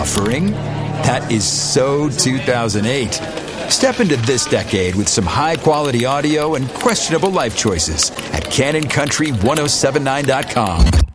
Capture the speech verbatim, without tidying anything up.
buffering? That is so two thousand eight. Step into this decade with some high-quality audio and questionable life choices at Canon Country ten seventy-nine dot com.